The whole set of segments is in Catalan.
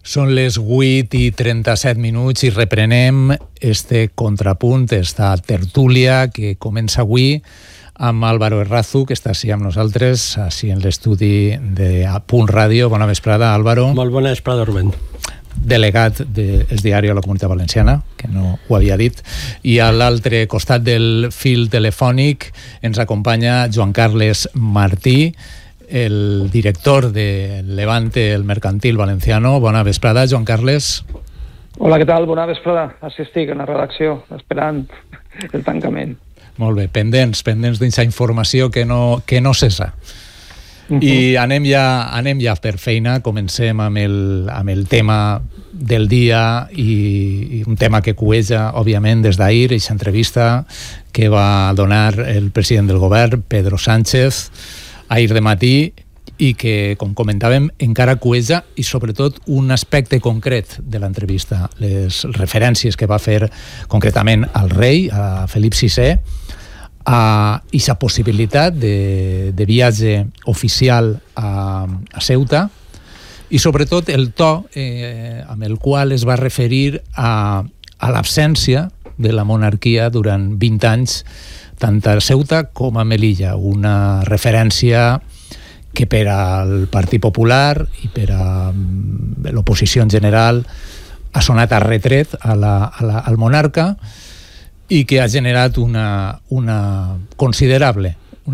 Són les 8:37 i reprenem este contrapunt, esta tertúlia que comença avui amb Álvaro Errazu, que està així amb nosaltres, així en l'estudi de Punt Ràdio. Bona vesprada, Álvaro. Molt bona vesprada, Rubén. Delegat del diari a la Comunitat Valenciana, que no ho havia dit, i a l'altre costat del fil telefònic ens acompanya Joan Carles Martí, el director de Levante, el Mercantil Valenciano. Bona vesprada, Joan Carles. Hola, què tal? Bona vesprada. Així estic, en la redacció, esperant el tancament. Molt bé, pendents d'aquesta informació que no cessa. I anem ja per feina. Comencem amb el tema del dia i un tema que cueja, òbviament, des d'ahir, aquesta entrevista que va donar el president del govern, Pedro Sánchez, ahir de matí, i que, com comentàvem, encara cueja, i sobretot un aspecte concret de l'entrevista, les referències que va fer concretament al rei, a Felip VI, a aquesta possibilitat de viatge oficial a Ceuta, i sobretot el to amb el qual es va referir a l'absència de la monarquia durant 20 anys, tant a Ceuta com a Melilla. Una referència que per al Partit Popular i per a l'oposició en general ha sonat a retret al monarca, i que ha generat una considerable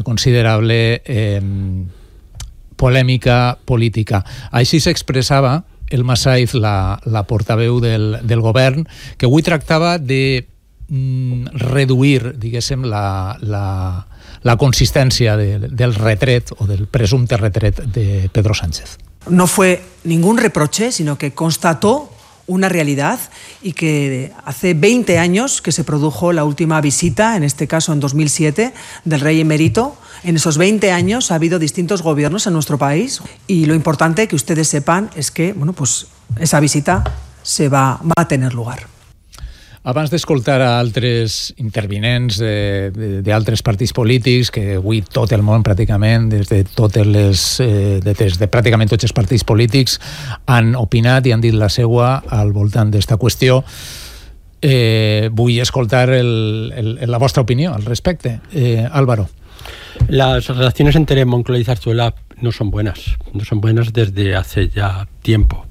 polèmica política. Així s'expressava el Massaif, la portaveu del govern, que avui tractava de reduir, diguéssim, la consistència del retret o del presumpte retret de Pedro Sánchez. No fue ningún reproche, sino que constató una realidad, y que hace 20 años que se produjo la última visita, en este caso en 2007, del rey emérito. En esos 20 años ha habido distintos gobiernos en nuestro país, y lo importante que ustedes sepan es que pues esa visita va a tener lugar. Abans d'escoltar a altres intervinents d'altres partits polítics, que avui tot el món pràcticament, des de pràcticament tots els partits polítics, han opinat i han dit la seva al voltant d'esta qüestió, vull escoltar la vostra opinió al respecte. Álvaro. Las relaciones entre Moncloa y Zarzuela no son buenas desde hace ya tiempo.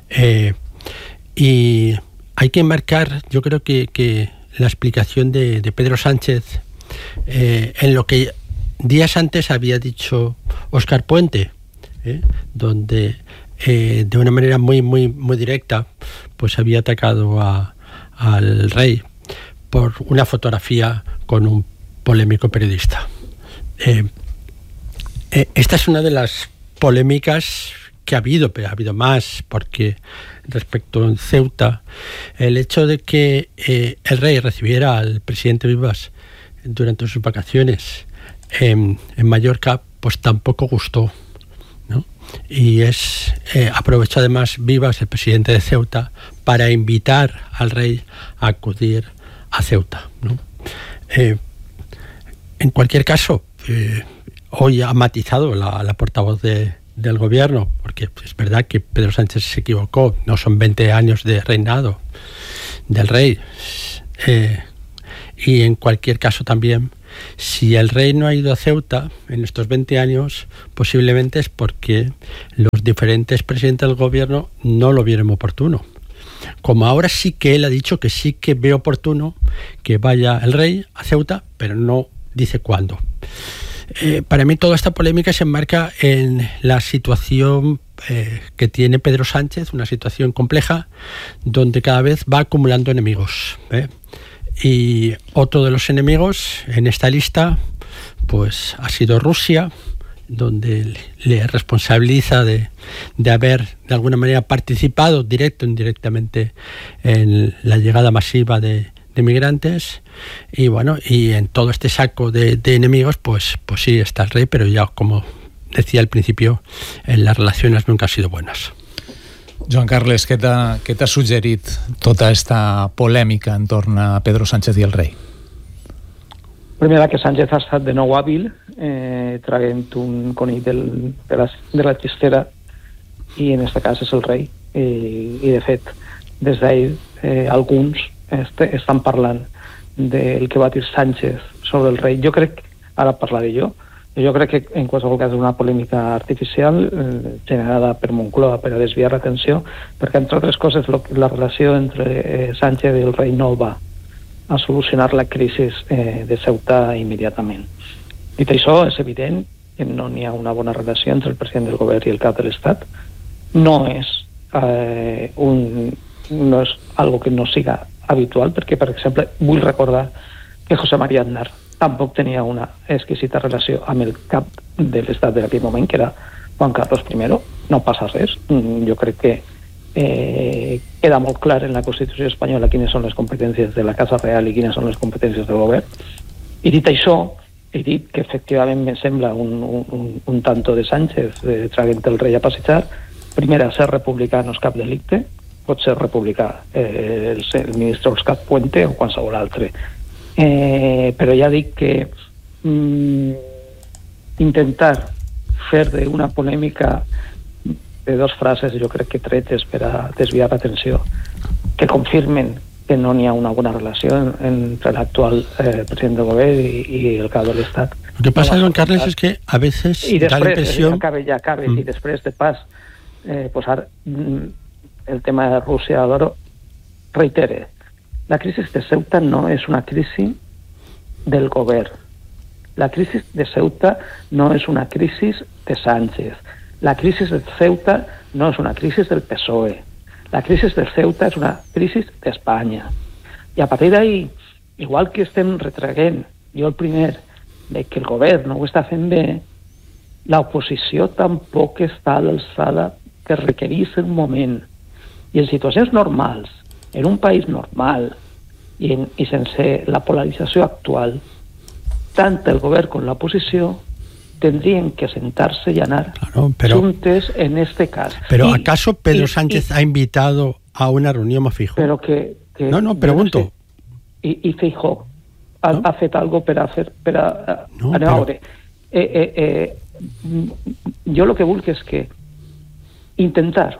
Y hay que enmarcar, yo creo que la explicación de Pedro Sánchez en lo que días antes había dicho Óscar Puente, donde de una manera muy directa pues había atacado al rey por una fotografía con un polémico periodista. Esta es una de las polémicas que ha habido, pero ha habido más, porque respecto a Ceuta, el hecho de que el rey recibiera al presidente Vivas durante sus vacaciones en Mallorca, pues tampoco gustó, ¿no? Y aprovechó además Vivas, el presidente de Ceuta, para invitar al rey a acudir a Ceuta, ¿no? En cualquier caso, hoy ha matizado la portavoz del gobierno, porque es verdad que Pedro Sánchez se equivocó, no son 20 años de reinado del rey, y en cualquier caso también, si el rey no ha ido a Ceuta en estos 20 años, posiblemente es porque los diferentes presidentes del gobierno no lo vieron oportuno. Como ahora sí que él ha dicho que sí que ve oportuno que vaya el rey a Ceuta, pero no dice cuándo. Para mí toda esta polémica se enmarca en la situación que tiene Pedro Sánchez, una situación compleja donde cada vez va acumulando enemigos, y otro de los enemigos en esta lista pues ha sido Rusia, donde le responsabiliza de haber de alguna manera participado directo o indirectamente en la llegada masiva de migrantes, y bueno, y en todo este saco de enemigos pues sí está el rey, pero ya, como decía al principio, las relaciones nunca han sido buenas. Joan Carles, què t'ha suggerit tota esta polèmica entorn a Pedro Sánchez i el rei? Primera, que Sánchez ha estat de nou hàbil, traient un conill de la xistera, i en aquest cas és el rei. i de fet, des d'ahir alguns estan parlant del que va dir Sánchez sobre el rei. Jo crec, ara parlaré jo crec que en qualsevol cas és una polèmica artificial generada per Moncloa per a desviar l'atenció, perquè entre altres coses la relació entre Sánchez i el rei no va a solucionar la crisi de Ceuta immediatament. Dit això, és evident que no n'hi ha una bona relació entre el president del govern i el cap de l'Estat. No és algo que no siga habitual, perquè, per exemple, vull recordar que José María Aznar tampoc tenia una exquisita relació amb el cap de l'Estat d'aquell moment, que era Juan Carlos I. No passa res. Jo crec que queda molt clar en la Constitució espanyola quines són les competències de la Casa Real i quines són les competències del govern. I dit això, he dit que efectivament me sembla un tanto de Sánchez traient el rei a passejar. Primera, ser republicà no és cap delicte, pot ser republicà el ministre Òscar Puente o qualsevol altre. Però ja dic que intentar fer d'una polèmica de dos frases, jo crec que tretes per a desviar l'atenció, que confirmen que no n'hi ha una bona relació entre l'actual president del govern i el cap de l'Estat. Lo que pasa, don Carles, es que a veces da la impresión... Ja acabe, i després de pas posar el tema de Rússia a l'oro, reitere, la crisi de Ceuta no és una crisi del govern. La crisi de Ceuta no és una crisi de Sánchez. La crisi de Ceuta no és una crisi del PSOE. La crisi de Ceuta és una crisi d'Espanya. I a partir d'ahí, igual que estem retraient, jo el primer, de que el govern no ho està fent bé, l'oposició tampoc està a l'alçada que requereix un moment. I en situacions normals, en un país normal i sense la polarització actual, tant el govern com l'oposició tendrían que sentarse y anar juntos en este caso. Pero ¿acaso Pedro Sánchez ha invitado a una reunión a Feijóo? Pero que no, pregunto. No sé. Y Feijóo ha fet algo per a no, anem a veure. Jo el que vull és que intentar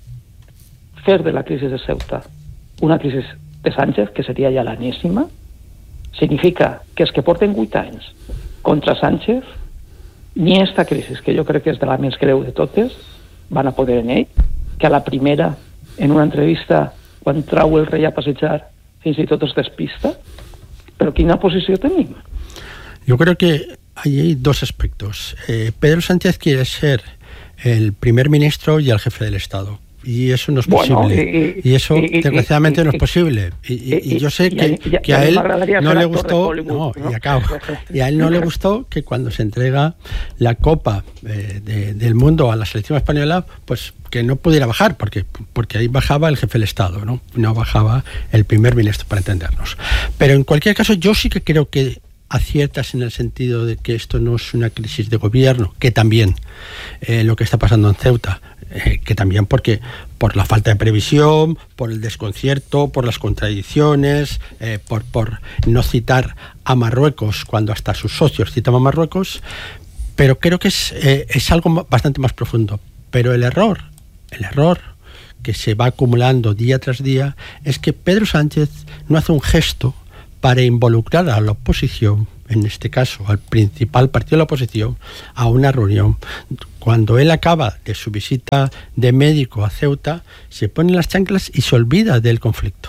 fer de la crisi de Ceuta una crisi de Sánchez, que seria ja l'enèsima, significa que els que porten 8 anys contra Sánchez, ni esta crisi, que jo crec que és de la més greu de totes, van a poder en ell, que a la primera, en una entrevista, quan trau el rei a passejar, fins i tot es despista. Però quina posició tenim? Yo creo que hay dos aspectos. Pedro Sánchez quiere ser el primer ministro y el jefe del Estado. Y eso no es posible. Y eso, desgraciadamente, no es posible. Y yo sé que a él no le gustó... No, y acabo. Y a él no le gustó que cuando se entrega la Copa del Mundo a la selección española, pues que no pudiera bajar, porque ahí bajaba el jefe del Estado, no bajaba el primer ministro, para entendernos. Pero en cualquier caso, yo sí que creo que aciertas en el sentido de que esto no es una crisis de gobierno, que también lo que está pasando en Ceuta, que también porque por la falta de previsión, por el desconcierto, por las contradicciones, por no citar a Marruecos cuando hasta sus socios citan a Marruecos, pero creo que es algo bastante más profundo. Pero el error que se va acumulando día tras día es que Pedro Sánchez no hace un gesto para involucrar a la oposición, en este caso al principal partido de la oposición, a una reunión. Cuando él acaba de su visita de médico a Ceuta, se pone las chanclas y se olvida del conflicto.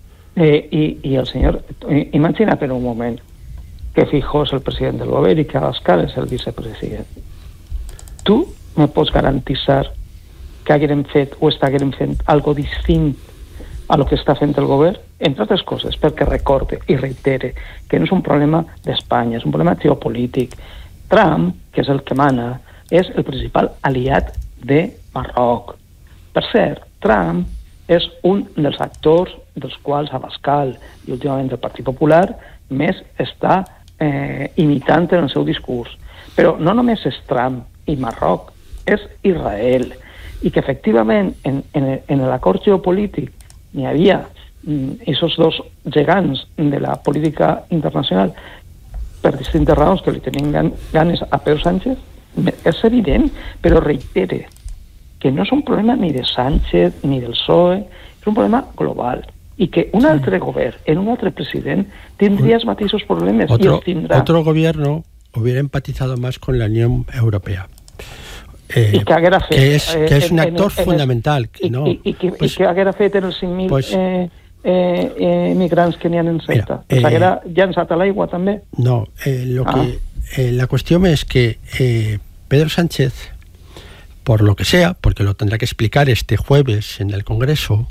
Y el señor, imagina per un moment que Feijóo és el president del govern i que Abascal és el vicepresident. Tu me pots garantitzar que haguem fet o estàguem fent algo distint a lo que està fent el govern, entre altres coses, perquè recorde i reitere que no és un problema d'Espanya, és un problema geopolític. Trump, que és el que mana, és el principal aliat de Marroc. Per cert, Trump és un dels actors dels quals Abascal i últimament el Partit Popular més està imitant en el seu discurs. Però no només és Trump i Marroc, és Israel. I que efectivament en l'acord geopolític n'hi havia aquests dos gegants de la política internacional per distintes raons que li tenien ganes a Pedro Sánchez, és evident, però reitere, que no és un problema ni de Sánchez ni del PSOE, és un problema global, i que un altre govern, en un altre president, tindria els mateixos problemes i els tindrà. Otro gobierno hubiera empatizado más con la Unión Europea. I què haguera fet? Que és un actor fundamental. I què haguera fet en els 5.000 migrants que n'hi ha en Ceuta? ¿S'haguera llançat a l'aigua també? No, la cuestión es que Pedro Sánchez, por lo que sea, porque lo tendrá que explicar este jueves en el Congreso,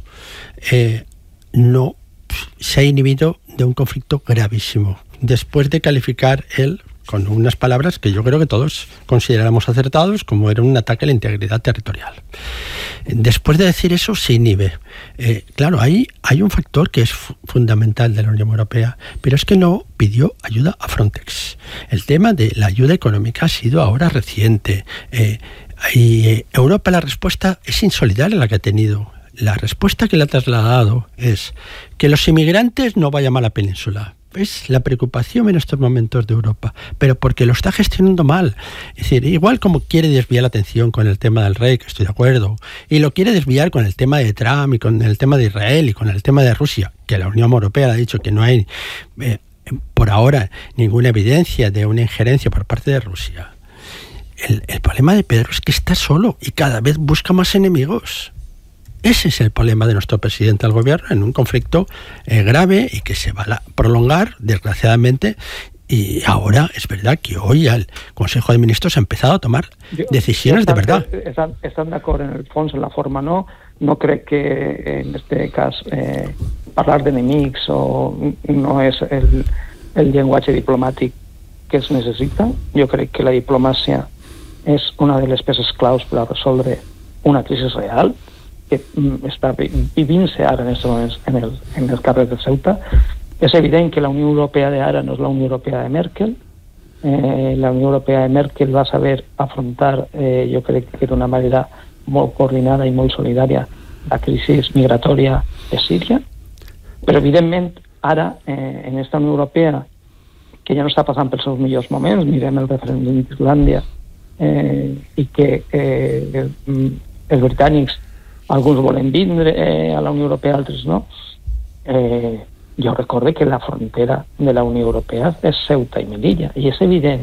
no se ha inhibido de un conflicto gravísimo, después de calificar él con unas palabras que yo creo que todos consideramos acertados, como era un ataque a la integridad territorial. Después de decir eso, se inhibe. Claro, ahí hay un factor que es fundamental de la Unión Europea, pero es que no pidió ayuda a Frontex. El tema de la ayuda económica ha sido ahora reciente. Y Europa, la respuesta es insolidaria la que ha tenido. La respuesta que le ha trasladado es que los inmigrantes no vayan a la península. Es la preocupación en estos momentos de Europa, pero porque lo está gestionando mal. Es decir, igual como quiere desviar la atención con el tema del rey, que estoy de acuerdo, y lo quiere desviar con el tema de Trump y con el tema de Israel y con el tema de Rusia, que la Unión Europea ha dicho que no hay por ahora ninguna evidencia de una injerencia por parte de Rusia. El problema de Pedro es que está solo y cada vez busca más enemigos. Ese es el problema de nuestro presidente del gobierno en un conflicto grave y que se va a prolongar, desgraciadamente. Y ahora es verdad que hoy el Consejo de Ministros ha empezado a tomar decisiones de verdad. Estan d'acord en el fons, en la forma no. No crec que en este cas parlar d'enemics no és el llenguatge diplomàtic que es necessita. Jo crec que la diplomàcia és una de les peces claus per a resoldre una crisi real que està vivint-se ara en aquests moments en els carrers de Ceuta. És evident que la Unió Europea d'ara no és la Unió Europea de Merkel. La Unió Europea de Merkel va saber afrontar, jo crec que d'una manera molt coordinada i molt solidària, la crisi migratòria de Síria. Però, evidentment, ara, en aquesta Unió Europea, que ja no està passant pels seus millors moments, mirem el referèndum d'Islàndia, i que els britànics alguns volen vindre a la Unió Europea, altres no. Jo recordo que la frontera de la Unió Europea és Ceuta i Melilla, i és evident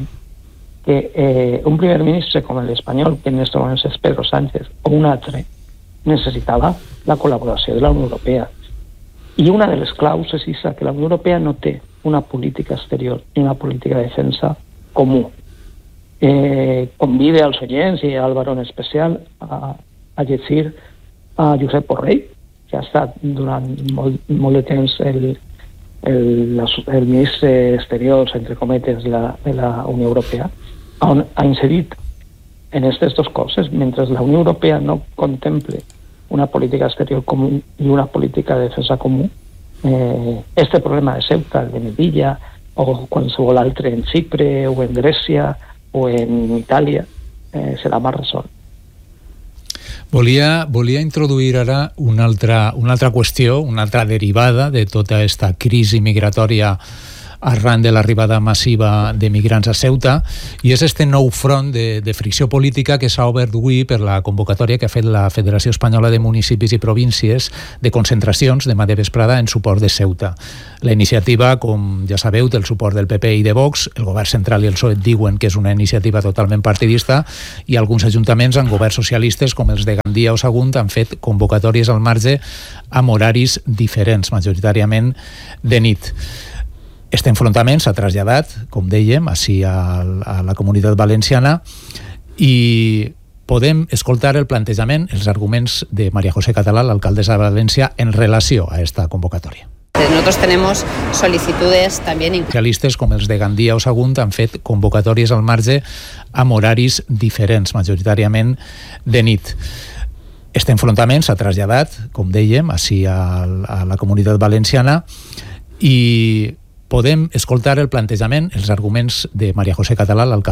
que un primer ministre com l'espanyol, que en aquest moment és Pedro Sánchez, o un altre, necessitava la col·laboració de la Unió Europea. I una de les claus és que la Unió Europea no té una política exterior ni una política de defensa comú. Convide als oients i al Baró en especial a llegir a Josep Borrell, que ha estat durant molt de temps el ministre d'Exteriors, entre cometes, de la Unió Europea, on ha inserit en aquestes dues coses. Mentre la Unió Europea no contemple una política exterior comú i una política de defensa comú, este problema de Ceuta, de Melilla, o qualsevol altre en Xipre, o en Grècia, o en Itàlia, serà més resolt. Volia introduir ara una altra qüestió, una altra derivada de tota aquesta crisi migratòria arran de l'arribada massiva de migrants a Ceuta, i és este nou front de fricció política que s'ha obert avui per la convocatòria que ha fet la Federació Espanyola de Municipis i Províncies de concentracions demà de vesprada en suport de Ceuta. La iniciativa, com ja sabeu, té el suport del PP i de Vox. El govern central i el PSOE diuen que és una iniciativa totalment partidista, i alguns ajuntaments amb governs socialistes, com els de Gandia o Sagunt, han fet convocatòries al marge amb horaris diferents, majoritàriament de nit. Este enfrontament s'ha traslladat, com dèiem, així a la Comunitat Valenciana, i podem escoltar el plantejament, els arguments de María José Català, l'alcaldessa de València, en relació a esta convocatòria. Nosotros tenemos solicitudes también. Socialistes com els de Gandia o Sagunt han fet convocatòries al marge amb horaris diferents, majoritàriament de nit. Este enfrontament s'ha traslladat, com dèiem, així a la Comunitat Valenciana, i podem escoltar el plantejament, els arguments de María José Català, l'alcaldessa